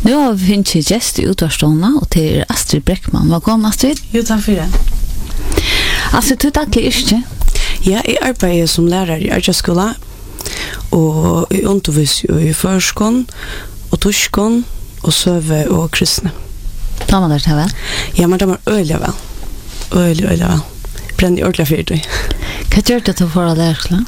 Nu har vi finnet gäst i utvarstående, og til Astrid Breckman. Velkommen, Astrid. Jo, takk for det. Astrid, du takk ikke? Ja, jeg arbeider som lærer i Arjaskola, og jeg underviser jo i førskånd, og torskånd, og søve og kristne. Da man det vel? Ja, men det var øyelig vel. Øyelig vel. Brenner i ordentlig fyrtøy. Hva gjør det til for å lære?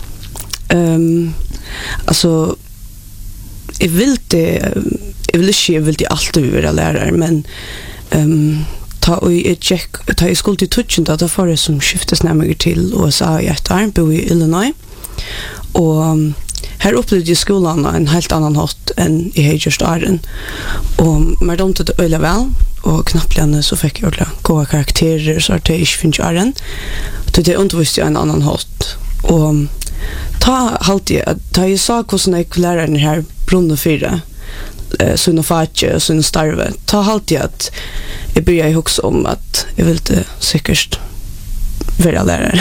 Altså, jeg vil ikke alltid være lærer, men ta jeg skulle til Tutsjenta, da får jeg som skiftesnæmmer til USA i et år, bo i Illinois, og her opplevde jeg skolen en helt annan hatt enn i Heijerst Aren, og med dem til det øyla vel, og knapplene så fikk jeg gode karakterer, så at jeg ikke finner Aren, så det underviste jeg en annan hatt, og ta jeg sa hvordan jeg læreren her brunner fire, sånn fatje og sånn starve, ta alltid at jeg begynner å huske om at jeg ville sikkert være lærer.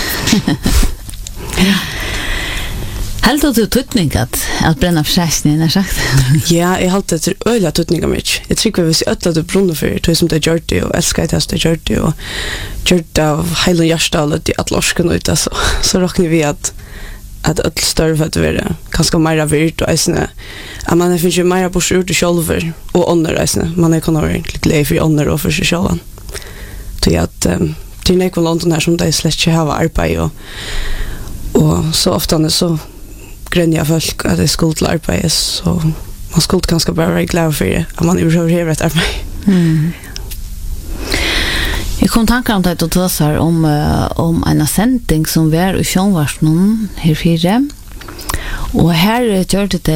Helt du tutning at brenna for sjesten, er sagt? Ja, jeg halte det til øyla tutning av mitt. Jeg tror hvis jeg ødler det brunner for, tog som det gjør det, og elsker jeg det gjør det, og gjør det av hele hjertet, i at lorsken ut, så råkner vi at alt større for at det være ganske mer virt og eisende. Man finner ikke mer på skjort sjølver og ånder eisende. Man kan ha litt lei for ånder og for seg sjølven. Så at til Nekon London her som de slett ikke har arbeid og så ofte så grønner folk at det skulle til arbeid, så man skulle kanskje bare være glad for det at man overhører et arbeid. Jeg kom tankar om det og tåsar om en sending som var i Sjånvarsnon her fire. Og her gjør det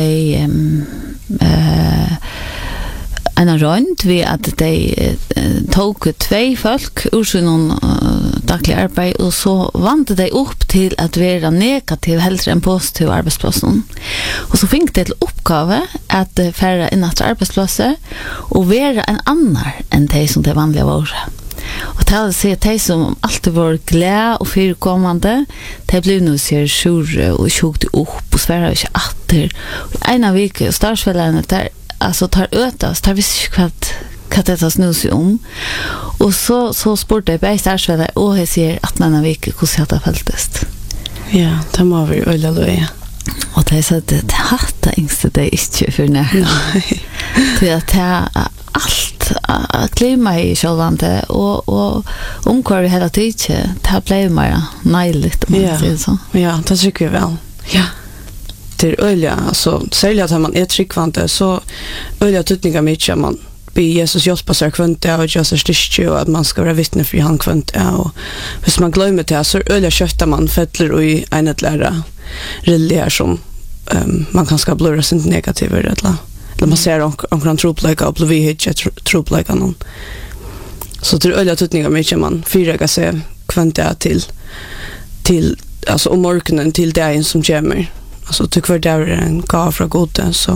en rønt ved at de tok 2 folk ur sin daglig arbeid, og så vant de opp til at være negativ heller enn positiv arbeidsplassen. Og så fikk de til oppgave at færre innat arbeidsplasser og være en annar enn de som det vanlige var. Og til å si at de som alltid var glede og fyrekommende, de ble nå ser sure og tjokte opp og sverre ikke atter. En av vike og startsfellene tar øtas, tar visst ikke hva dette snur seg om. Og så spurte jeg bare startsfellene, og jeg sier at en av vike hvordan det føltes. Ja, det må vi øyne løye. Og de sa at det hatt yngste det ikke for nærmere. Til at det alt klima i sjølvande og omkvar hele tiden, det ble mer neiligt, om man sier så. Ja, det tykker vi vel. Ja. Det øyla, altså, særlig at man tryggvante, så øyla tutninga mykje, man be Jesus hjelpa seg kvante og gjøre seg styrke, og at man skal være vittne for han kvante, og hvis man glemmer det, så øyla kjøttet man fettler og i enetlære relier som man kan skal blurre sin negative eller man ser omkring tropleika og blir ikke tropleika noen. Så det øyla tutninga mykje man fyrrega seg kvante til altså om morgenen til dagen som kommer. Altså til hver dag en gav fra gode, så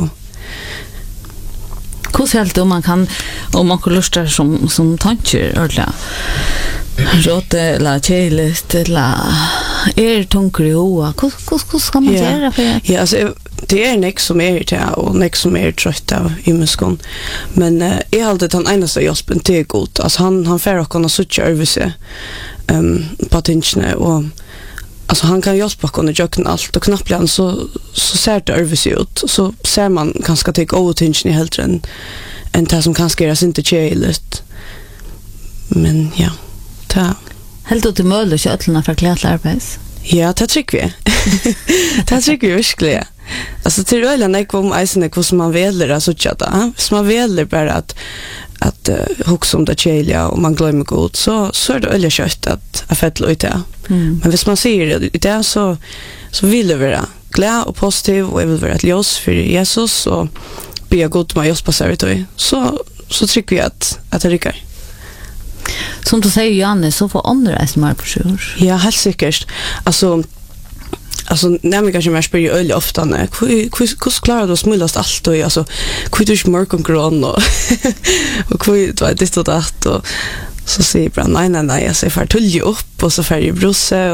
hvordan helt om man kan lustar som tanker ordentlig råte eller kjeiligt eller tunker i hoa, hvordan skal man gjøre for det? Ja, altså det nek som til og nek som trøtt av i muskon, men jeg hadde den eneste hjelpen til god, altså han fer okkon og suttje øvelse på tingene, og alltså han kan hjälpa oss att göra allt och knappt så ser det överse ut, så ser man kanske att det går attention i helt än det som kanske är inte tjejligt. Men ja, ta helt åt det möjligt kötlarna för klädarbets. Ja, det tycker vi. Det tycker vi verkligen. Alltså till ölen är kom isen hur man väljer alltså chatta. Så man väljer bara att huxa om det tjejliga och man glömmer god, så är det öliga kött att fettla ut det. Men hvis man säger det så vill det vara glad och positiv, och jag vill vara ett ljus för Jesus och be god med hjälpa sig så tycker jag att det rycker. Som du säger, Janne, så får andra som är på sjur. Ja, helt säkert. Alltså nämligen kanske man spyr öl ofta, hur klarar du att smullast allt, och alltså hur du inte mörkongrån och hur du vet det och så säger jag bara nej, jag ser för tullje upp och så färger brusse